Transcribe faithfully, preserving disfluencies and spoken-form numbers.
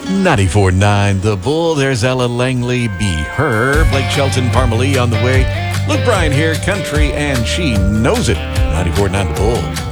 ninety-four point nine The Bull. There's Ella Langley, Be Her. Blake Shelton, Parmalee on the way. Luke Bryan here, country, and she knows it. ninety-four point nine The Bull.